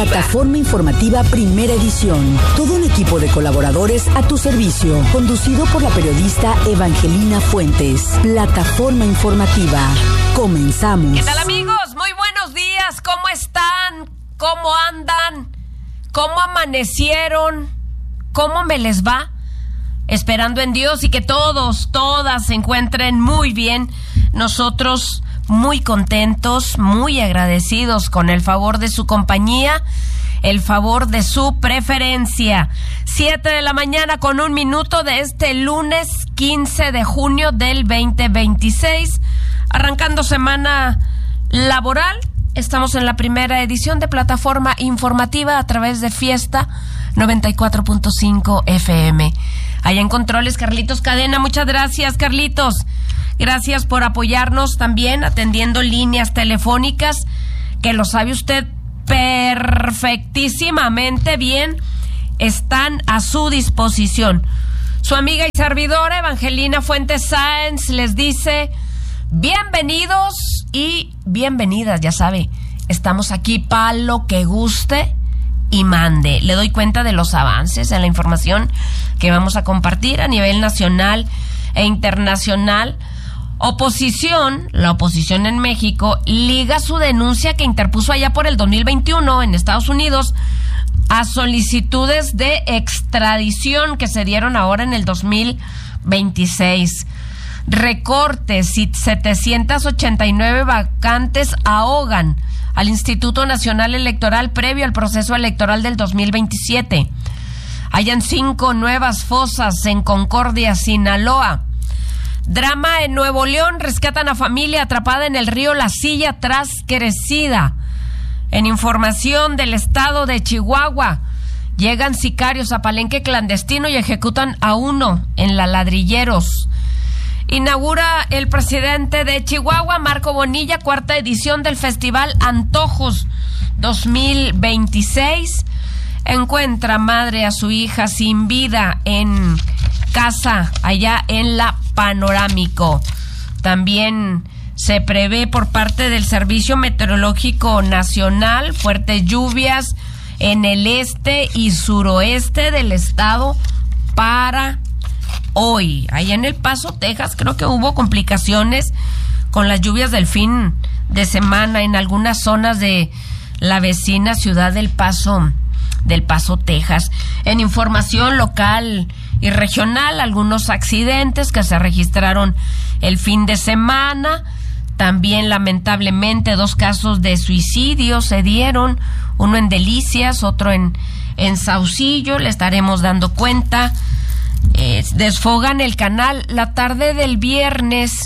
Plataforma Informativa Primera Edición. Todo un equipo de colaboradores a tu servicio, conducido por la periodista Evangelina Fuentes. Plataforma Informativa. Comenzamos. ¿Qué tal, amigos? Muy buenos días. ¿Cómo están? ¿Cómo andan? ¿Cómo amanecieron? ¿Cómo me les va? Esperando en Dios y que todas se encuentren muy bien. Nosotros muy contentos, muy agradecidos con el favor de su compañía, el favor de su preferencia. 7:01 con 1 minuto de este lunes 15 de junio del 2026. Arrancando semana laboral. Estamos en la primera edición de Plataforma Informativa a través de Fiesta 94.5 FM. Allá en controles, Carlitos Cadena. Muchas gracias, Carlitos. Gracias por apoyarnos también atendiendo líneas telefónicas, que lo sabe usted perfectísimamente bien, están a su disposición. Su amiga y servidora Evangelina Fuentes Sáenz les dice bienvenidos y bienvenidas, ya sabe, estamos aquí para lo que guste y mande. Le doy cuenta de los avances en la información que vamos a compartir a nivel nacional e internacional. La oposición en México liga su denuncia que interpuso allá por el 2021 en Estados Unidos a solicitudes de extradición que se dieron ahora en el 2026. Recortes y 789 vacantes ahogan al Instituto Nacional Electoral previo al proceso electoral del 2027. Hayan 5 nuevas fosas en Concordia, Sinaloa. Drama en Nuevo León, rescatan a familia atrapada en el río La Silla tras crecida. En información del estado de Chihuahua, llegan sicarios a palenque clandestino y ejecutan a uno en La Ladrilleros. Inaugura el presidente de Chihuahua, Marco Bonilla, 4ª edición del Festival Antojos 2026. Encuentra madre a su hija sin vida en casa allá en La Panorámico. También se prevé por parte del Servicio Meteorológico Nacional fuertes lluvias en el este y suroeste del estado para hoy. Allá en El Paso, Texas, creo que hubo complicaciones con las lluvias del fin de semana en algunas zonas de la vecina ciudad del Paso, Texas. En información local y regional, algunos accidentes que se registraron el fin de semana. También, lamentablemente, 2 casos de suicidio se dieron, uno en Delicias, otro en Saucillo. Le estaremos dando cuenta. Desfogan el canal la tarde del viernes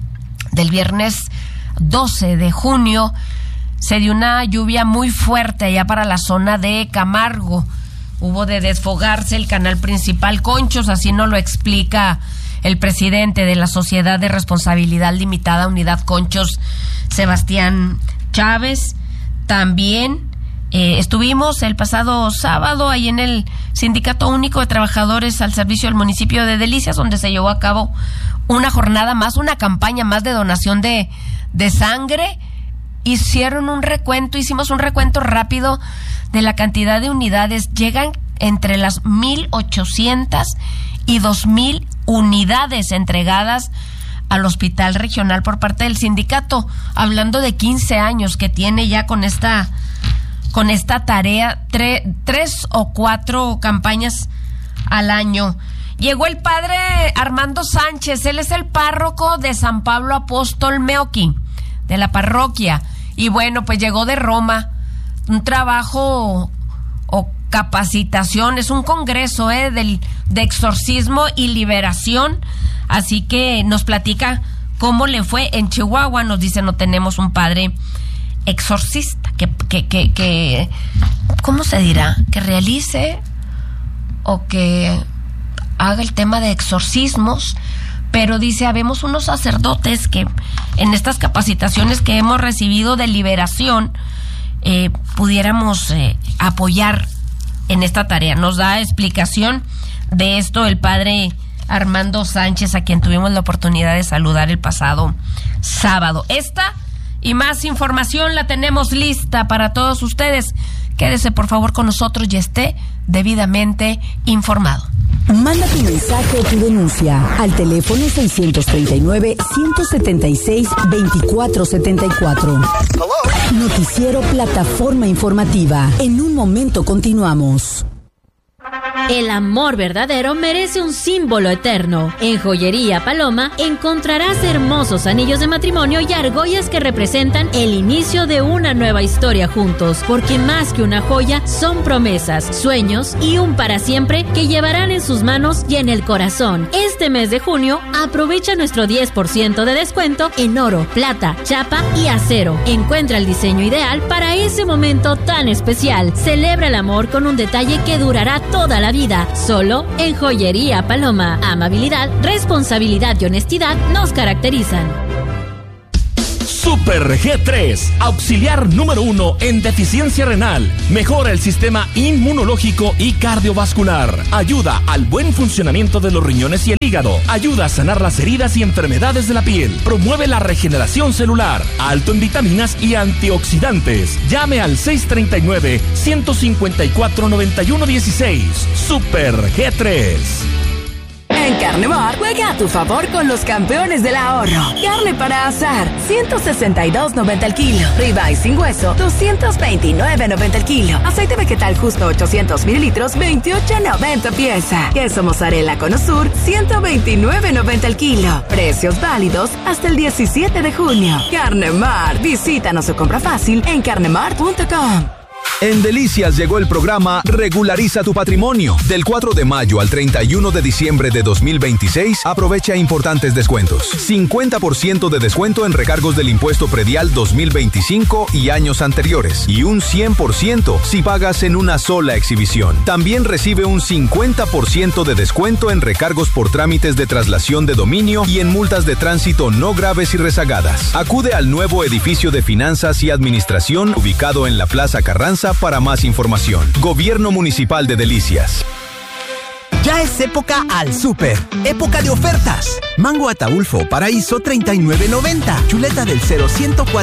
12 de junio. Se dio una lluvia muy fuerte allá para la zona de Camargo. Hubo de desfogarse el canal principal Conchos, así nos lo explica el presidente de la Sociedad de Responsabilidad Limitada Unidad Conchos, Sebastián Chávez. También estuvimos el pasado sábado ahí en el Sindicato Único de Trabajadores al Servicio del Municipio de Delicias, donde se llevó a cabo una jornada más, una campaña más de donación de sangre. Hicimos un recuento rápido de la cantidad de unidades. Llegan entre las 1,800 y 2,000 unidades entregadas al Hospital Regional por parte del sindicato, hablando de 15 años que tiene ya con esta tarea, 3 o 4 campañas al año. Llegó el padre Armando Sánchez, él es el párroco de San Pablo Apóstol Meoqui, de la parroquia, y bueno, pues llegó de Roma, un trabajo o capacitación, es un congreso de exorcismo y liberación, así que nos platica cómo le fue en Chihuahua. Nos dice, no tenemos un padre exorcista que ¿cómo se dirá? Que realice o que haga el tema de exorcismos, pero dice, habemos unos sacerdotes que en estas capacitaciones que hemos recibido de liberación pudiéramos apoyar en esta tarea. Nos da explicación de esto el padre Armando Sánchez, a quien tuvimos la oportunidad de saludar el pasado sábado. Esta y más información la tenemos lista para todos ustedes. Quédese por favor con nosotros y esté debidamente informado. Manda tu mensaje o tu denuncia al teléfono 639-176-2474. Noticiero Plataforma Informativa. En un momento continuamos. El amor verdadero merece un símbolo eterno. En Joyería Paloma encontrarás hermosos anillos de matrimonio y argollas que representan el inicio de una nueva historia juntos, porque más que una joya, son promesas, sueños y un para siempre que llevarán en sus manos y en el corazón. Este mes de junio, aprovecha nuestro 10% de descuento en oro, plata, chapa y acero. Encuentra el diseño ideal para ese momento tan especial. Celebra el amor con un detalle que durará toda la vida. Solo en Joyería Paloma. Amabilidad, responsabilidad y honestidad nos caracterizan. Super G3, auxiliar número 1 en deficiencia renal. Mejora el sistema inmunológico y cardiovascular. Ayuda al buen funcionamiento de los riñones y el hígado. Ayuda a sanar las heridas y enfermedades de la piel. Promueve la regeneración celular. Alto en vitaminas y antioxidantes. Llame al 639-154-9116. Super G3. En Carnemar, juega a tu favor con los campeones del ahorro. Carne para asar, $162.90 el kilo. Ribeye sin hueso, $229.90 el kilo. Aceite vegetal justo 800 mililitros, $28.90 pieza. Queso mozzarella Cono Sur, $129.90 el kilo. Precios válidos hasta el 17 de junio. Carnemar, visítanos o compra fácil en carnemar.com. En Delicias llegó el programa Regulariza tu Patrimonio. Del 4 de mayo al 31 de diciembre de 2026, aprovecha importantes descuentos. 50% de descuento en recargos del impuesto predial 2025 y años anteriores. Y un 100% si pagas en una sola exhibición. También recibe un 50% de descuento en recargos por trámites de traslación de dominio y en multas de tránsito no graves y rezagadas. Acude al nuevo edificio de finanzas y administración ubicado en la Plaza Carranza para más información. Gobierno Municipal de Delicias. Ya es época al súper. Época de ofertas. Mango Ataulfo Paraíso $39.90. Chuleta del 0 140